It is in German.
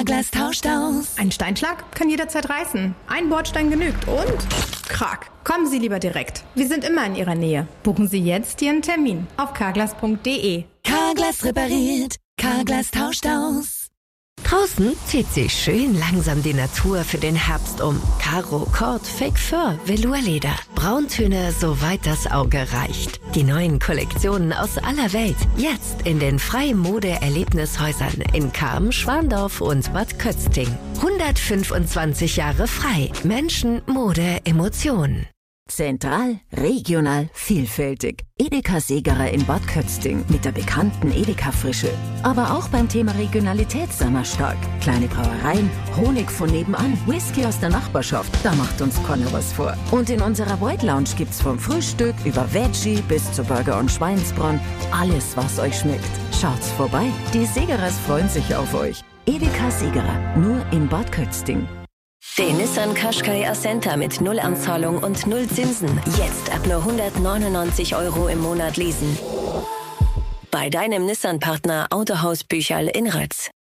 Carglass tauscht aus. Ein Steinschlag kann jederzeit reißen. Ein Bordstein genügt und Krack. Kommen Sie lieber direkt. Wir sind immer in Ihrer Nähe. Buchen Sie jetzt Ihren Termin auf carglass.de. Carglass repariert. Carglass tauscht aus. Draußen zieht sich schön langsam die Natur für den Herbst um. Karo, Kord, Fake Fur, Velourleder. Brauntöne, soweit das Auge reicht. Die neuen Kollektionen aus aller Welt. Jetzt in den Frei-Mode-Erlebnishäusern in Cham, Schwandorf und Bad Kötzting. 125 Jahre frei. Menschen, Mode, Emotionen. Zentral, regional, vielfältig. Edeka Segerer in Bad Kötzting mit der bekannten Edeka-Frische. Aber auch beim Thema Regionalität sind wir stark. Kleine Brauereien, Honig von nebenan, Whisky aus der Nachbarschaft, da macht uns keiner was vor. Und in unserer White Lounge gibt's vom Frühstück über Veggie bis zu Burger und Schweinsbraten alles, was euch schmeckt. Schaut's vorbei, die Segerers freuen sich auf euch. Edeka Segerer, nur in Bad Kötzting. Den Nissan Qashqai Ascenta mit 0 Anzahlung und 0 Zinsen. Jetzt ab nur 199 € im Monat leasen. Bei deinem Nissan-Partner Autohaus Bücherl in Rötz.